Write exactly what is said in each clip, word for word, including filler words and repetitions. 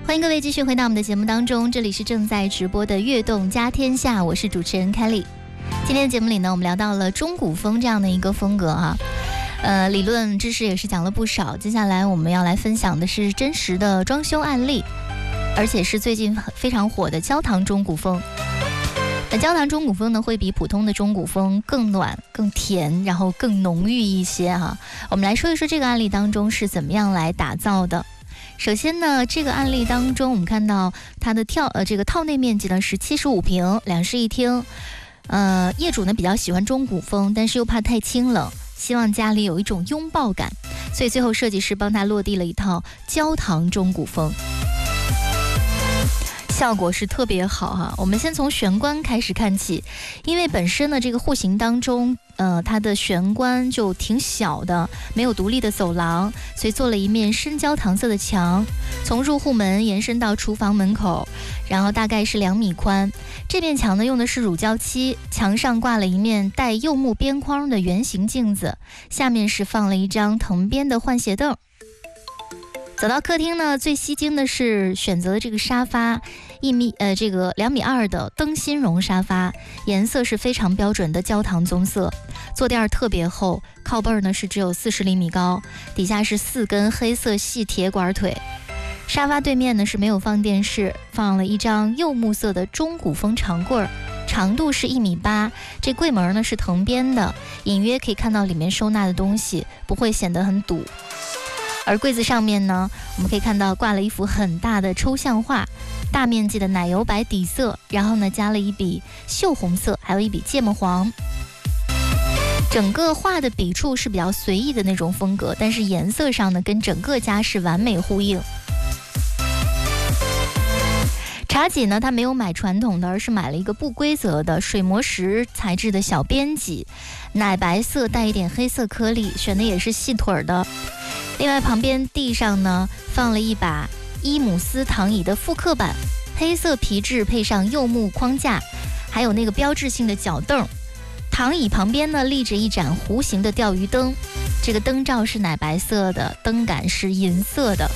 欢迎各位继续回到我们的节目当中，这里是正在直播的悦动家天下，我是主持人 Kelly。 今天的节目里呢，我们聊到了中古风这样的一个风格啊，呃，理论知识也是讲了不少。接下来我们要来分享的是真实的装修案例，而且是最近非常火的焦糖中古风。那焦糖中古风呢，会比普通的中古风更暖、更甜，然后更浓郁一些哈、啊。我们来说一说这个案例当中是怎么样来打造的。首先呢，这个案例当中，我们看到它的跳呃这个套内面积呢是七十五平，两室一厅。呃，业主呢比较喜欢中古风，但是又怕太清冷，希望家里有一种拥抱感，所以最后设计师帮他落地了一套焦糖中古风。效果是特别好哈、啊。我们先从玄关开始看起，因为本身呢这个户型当中，呃，它的玄关就挺小的，没有独立的走廊，所以做了一面深焦糖色的墙，从入户门延伸到厨房门口，然后大概是两米宽。这面墙呢用的是乳胶漆，墙上挂了一面带柚木边框的圆形镜子，下面是放了一张藤编的换鞋凳。走到客厅呢，最吸睛的是选择的这个沙发，一米呃这个两米二的灯芯绒沙发，颜色是非常标准的焦糖棕色，坐垫特别厚，靠背呢是只有四十厘米高，底下是四根黑色细铁管腿。沙发对面呢是没有放电视，放了一张柚木色的中古风长柜，长度是一米八，这柜门呢是藤编的，隐约可以看到里面收纳的东西，不会显得很堵。而柜子上面呢，我们可以看到挂了一幅很大的抽象画，大面积的奶油白底色，然后呢加了一笔锈红色，还有一笔芥末黄。整个画的笔触是比较随意的那种风格，但是颜色上呢跟整个家是完美呼应。茶几呢，它没有买传统的，而是买了一个不规则的水磨石材质的小边几，奶白色带一点黑色颗粒，选的也是细腿的。另外旁边地上呢放了一把伊姆斯躺椅的复刻版，黑色皮质配上柚木框架，还有那个标志性的脚凳。躺椅旁边呢立着一盏弧形的钓鱼灯，这个灯罩是奶白色的，灯杆是银色的。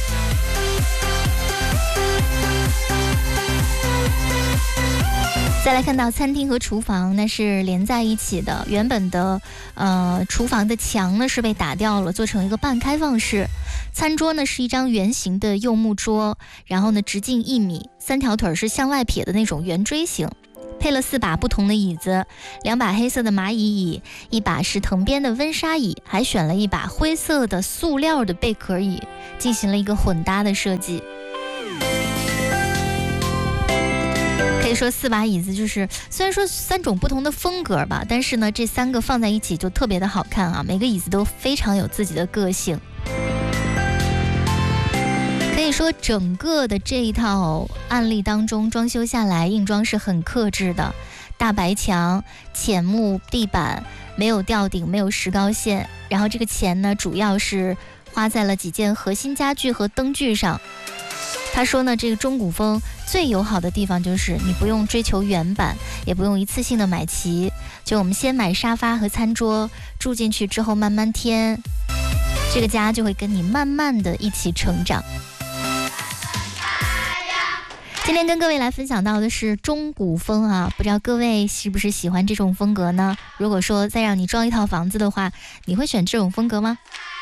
再来看到餐厅和厨房，那是连在一起的。原本的呃厨房的墙呢是被打掉了，做成一个半开放式。餐桌呢是一张圆形的柚木桌，然后呢直径一米，三条腿是向外撇的那种圆锥形，配了四把不同的椅子，两把黑色的蚂蚁椅，一把是藤编的温莎椅，还选了一把灰色的塑料的贝壳椅，进行了一个混搭的设计。可以说四把椅子就是虽然说三种不同的风格吧，但是呢这三个放在一起就特别的好看啊，每个椅子都非常有自己的个性。可以说整个的这一套案例当中，装修下来硬装是很克制的，大白墙、浅木地板，没有吊顶，没有石膏线，然后这个钱呢主要是花在了几件核心家具和灯具上。他说呢，这个中古风最友好的地方就是你不用追求原版，也不用一次性的买齐，就我们先买沙发和餐桌，住进去之后慢慢添，这个家就会跟你慢慢的一起成长。今天跟各位来分享到的是中古风啊，不知道各位是不是喜欢这种风格呢？如果说再让你装一套房子的话，你会选这种风格吗？